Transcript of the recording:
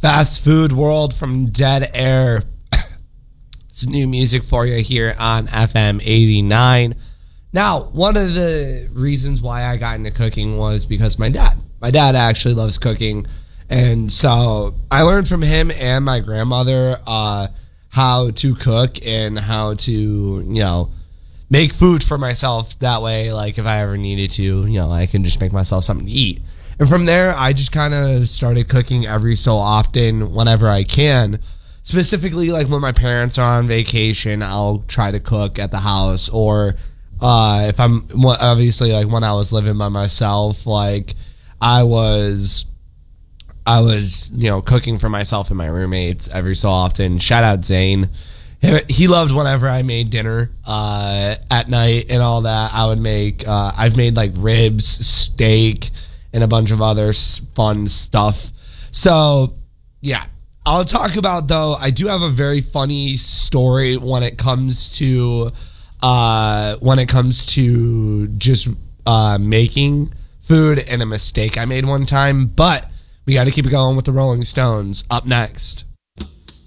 Fast Food World from Dead Air. It's new music for you here on FM 89. Now, one of the reasons why I got into cooking was because my dad. My dad actually loves cooking. And so I learned from him and my grandmother how to cook and how to, make food for myself. That way, like, if I ever needed to, I can just make myself something to eat. And from there, I just kind of started cooking every so often whenever I can. Specifically, like when my parents are on vacation, I'll try to cook at the house. Or if I'm, obviously, like when I was living by myself, like I was cooking for myself and my roommates every so often. Shout out Zane. He loved whenever I made dinner at night and all that. I would make, I've made like ribs, steak, and a bunch of other fun stuff. So, yeah. I'll talk about, though, I do have a very funny story when it comes to just making food and a mistake I made one time. But we got to keep it going with the Rolling Stones up next.